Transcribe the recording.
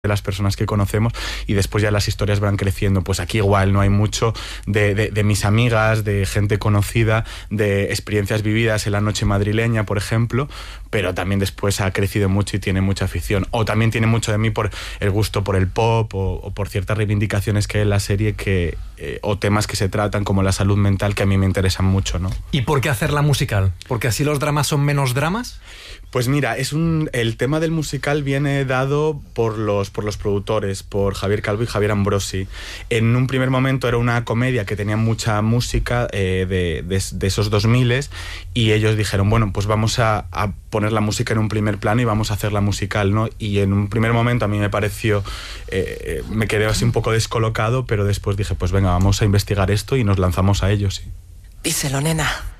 de las personas que conocemos, y después ya las historias van creciendo. Pues aquí igual no hay mucho de mis amigas, de gente conocida, de experiencias vividas en la noche madrileña, por ejemplo, pero también después ha crecido mucho y tiene mucha afición. O también tiene mucho de mí por el gusto por el pop o por ciertas reivindicaciones que hay en la serie o temas que se tratan como la salud mental, que a mí me interesan mucho, ¿no? ¿Y por qué hacerla musical? ¿Porque así los dramas son menos dramas? Pues mira, el tema del musical viene dado por los productores, por Javier Calvo y Javier Ambrosi. En un primer momento era una comedia que tenía mucha música de esos 2000, y ellos dijeron, bueno, pues vamos a poner la música en un primer plano y vamos a hacer la musical, ¿no? Y en un primer momento a mí me pareció, me quedé así un poco descolocado, pero después dije, pues venga, vamos a investigar esto, y nos lanzamos a ello, sí. Díselo, nena.